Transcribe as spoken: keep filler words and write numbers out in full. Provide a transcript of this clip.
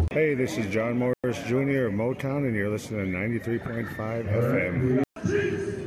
Hey, this is John Morris Junior of Motown, and you're listening to ninety-three point five F M.